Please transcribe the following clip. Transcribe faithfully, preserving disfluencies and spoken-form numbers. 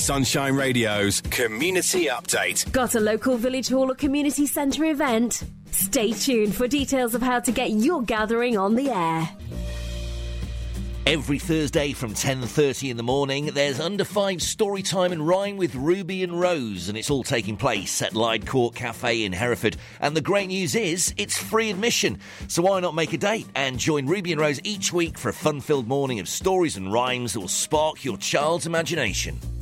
Sunshine Radio's Community Update. Got a local village hall or community centre event? Stay tuned for details of how to get your gathering on the air. Every Thursday from ten thirty in the morning, there's Under Five Storytime and Rhyme with Ruby and Rose, and it's all taking place at Lyde Court Cafe in Hereford. And the great news is, it's free admission, so why not make a date and join Ruby and Rose each week for a fun-filled morning of stories and rhymes that will spark your child's imagination.